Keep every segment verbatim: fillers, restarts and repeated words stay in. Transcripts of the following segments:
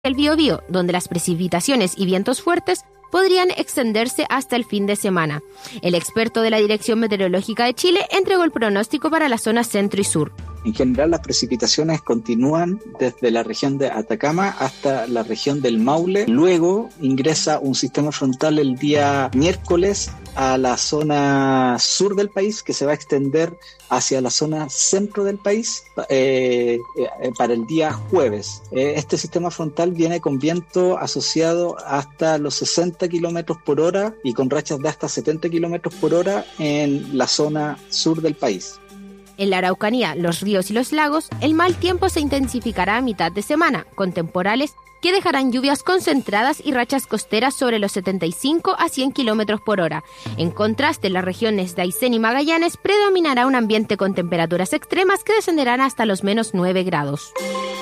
el Biobío, donde las precipitaciones y vientos fuertes podrían extenderse hasta el fin de semana. El experto de la Dirección Meteorológica de Chile entregó el pronóstico para la zona centro y sur. En general, las precipitaciones continúan desde la región de Atacama hasta la región del Maule. Luego ingresa un sistema frontal el día miércoles a la zona sur del país, que se va a extender hacia la zona centro del país eh, eh, para el día jueves. Eh, este sistema frontal viene con viento asociado hasta los sesenta kilómetros por hora y con rachas de hasta setenta kilómetros por hora en la zona sur del país. En la Araucanía, los ríos y los lagos, el mal tiempo se intensificará a mitad de semana, con temporales que dejarán lluvias concentradas y rachas costeras sobre los setenta y cinco a cien kilómetros por hora. En contraste, en las regiones de Aysén y Magallanes predominará un ambiente con temperaturas extremas que descenderán hasta los menos nueve grados.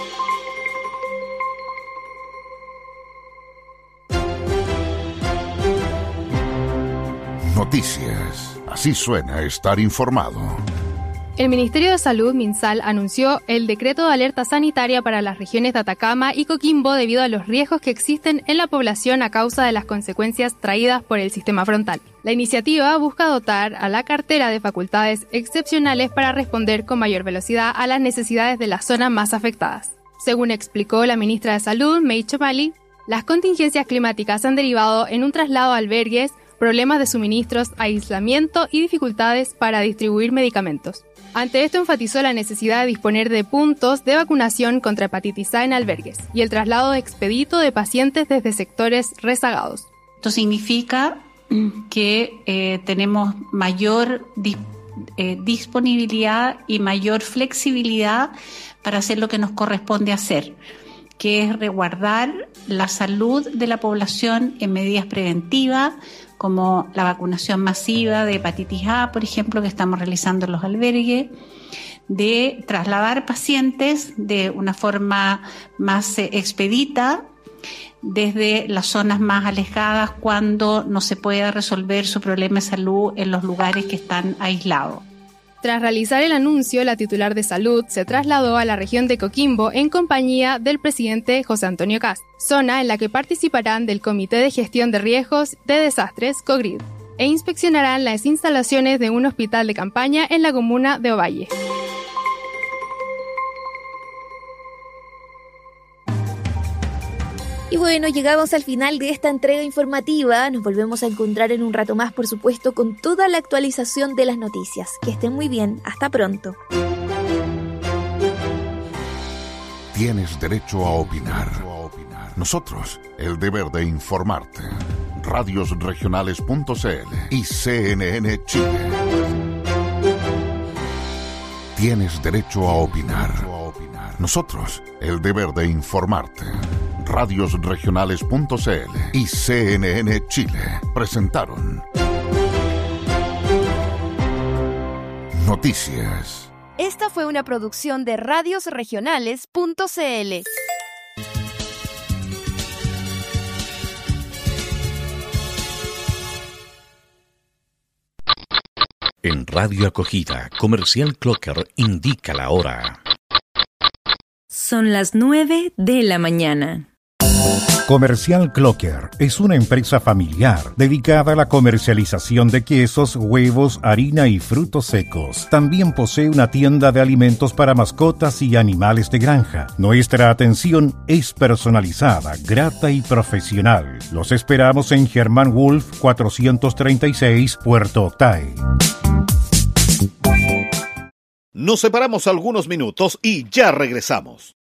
Noticias. Así suena estar informado. El Ministerio de Salud, MinSal, anunció el decreto de alerta sanitaria para las regiones de Atacama y Coquimbo debido a los riesgos que existen en la población a causa de las consecuencias traídas por el sistema frontal. La iniciativa busca dotar a la cartera de facultades excepcionales para responder con mayor velocidad a las necesidades de las zonas más afectadas. Según explicó la ministra de Salud, May Chomali, las contingencias climáticas han derivado en un traslado a albergues, problemas de suministros, aislamiento y dificultades para distribuir medicamentos. Ante esto enfatizó la necesidad de disponer de puntos de vacunación contra hepatitis A en albergues y el traslado expedito de pacientes desde sectores rezagados. Esto significa que eh, tenemos mayor di- eh, disponibilidad y mayor flexibilidad para hacer lo que nos corresponde hacer, que es resguardar la salud de la población en medidas preventivas, como la vacunación masiva de hepatitis A, por ejemplo, que estamos realizando en los albergues, de trasladar pacientes de una forma más eh, expedita desde las zonas más alejadas cuando no se pueda resolver su problema de salud en los lugares que están aislados. Tras realizar el anuncio, la titular de salud se trasladó a la región de Coquimbo en compañía del presidente José Antonio Kast, zona en la que participarán del Comité de Gestión de Riesgos de Desastres, COGRID, e inspeccionarán las instalaciones de un hospital de campaña en la comuna de Ovalle. Y bueno, llegamos al final de esta entrega informativa. Nos volvemos a encontrar en un rato más, por supuesto, con toda la actualización de las noticias. Que estén muy bien. Hasta pronto. Tienes derecho a opinar. Nosotros, el deber de informarte. radios regionales punto c l y C N N Chile. Tienes derecho a opinar. Nosotros, el deber de informarte. radios regionales punto c l y C N N Chile presentaron Noticias. Esta fue una producción de radios regionales punto c l. En Radio Acogida, Comercial Clocker indica la hora. Son las nueve de la mañana. Comercial Clocker es una empresa familiar dedicada a la comercialización de quesos, huevos, harina y frutos secos. También posee una tienda de alimentos para mascotas y animales de granja. Nuestra atención es personalizada, grata y profesional. Los esperamos en Germán Wolf cuatrocientos treinta y seis, Puerto Octay. Nos separamos algunos minutos y ya regresamos.